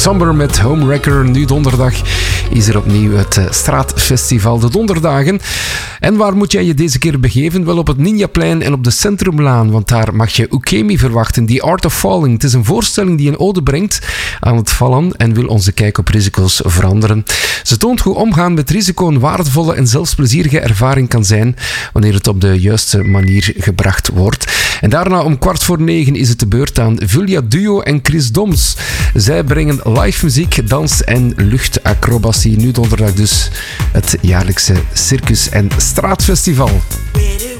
Somber met Homewrecker. Nu donderdag is er opnieuw het Straatfestival de Donderdagen. En waar moet jij je deze keer begeven? Wel op het Ninjaplein en op de Centrumlaan, want daar mag je Ukemi verwachten. The Art of Falling. Het is een voorstelling die een ode brengt aan het vallen en wil onze kijk op risico's veranderen. Ze toont hoe omgaan met risico een waardevolle en zelfs plezierige ervaring kan zijn wanneer het op de juiste manier gebracht wordt. En daarna om 8:45 is het de beurt aan Vulja Duo en Chris Doms. Zij brengen live muziek, dans en luchtacrobatie. Nu donderdag dus het jaarlijkse Circus- en Straatfestival.